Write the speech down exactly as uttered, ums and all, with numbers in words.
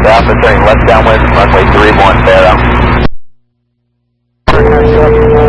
Alpha turning left downwind, runway three one, Barrow.